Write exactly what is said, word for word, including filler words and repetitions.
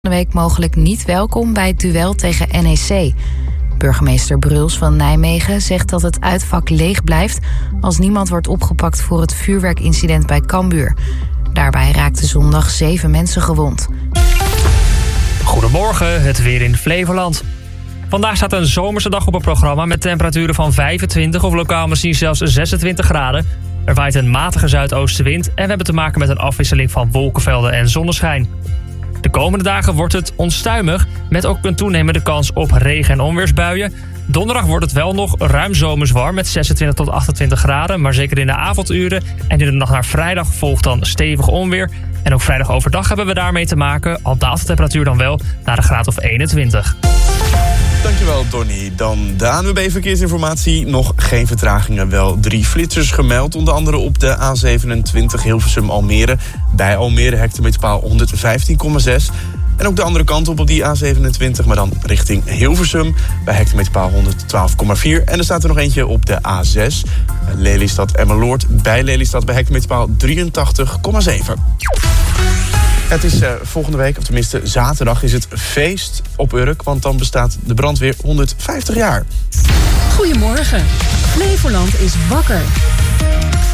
De week mogelijk niet welkom bij het duel tegen N E C. Burgemeester Bruls van Nijmegen zegt dat het uitvak leeg blijft als niemand wordt opgepakt voor het vuurwerkincident bij Cambuur. Daarbij raakten zondag zeven mensen gewond. Goedemorgen, het weer in Flevoland. Vandaag staat een zomerse dag op het programma met temperaturen van vijfentwintig of lokaal misschien zelfs zesentwintig graden. Er waait een matige zuidoostenwind en we hebben te maken met een afwisseling van wolkenvelden en zonneschijn. De komende dagen wordt het onstuimig, met ook een toenemende kans op regen- en onweersbuien. Donderdag wordt het wel nog ruim zomers warm met zesentwintig tot achtentwintig graden. Maar zeker in de avonduren en in de nacht naar vrijdag volgt dan stevig onweer. En ook vrijdag overdag hebben we daarmee te maken. Al daalt de temperatuur dan wel naar een graad of eenentwintig. Dankjewel, Donnie. Dan de A N W B Verkeersinformatie. Nog geen vertragingen, wel drie flitsers gemeld. Onder andere op de A zevenentwintig Hilversum-Almere. Bij Almere hectometerpaal honderdvijftien komma zes. En ook de andere kant op op die A zevenentwintig, maar dan richting Hilversum. Bij hectometerpaal honderdtwaalf komma vier. En er staat er nog eentje op de A zes. Lelystad-Emmeloord bij Lelystad bij hectometerpaal drieëntachtig komma zeven. Het is uh, volgende week, of tenminste zaterdag, is het feest op Urk. Want dan bestaat de brandweer honderdvijftig jaar. Goedemorgen. Flevoland is wakker.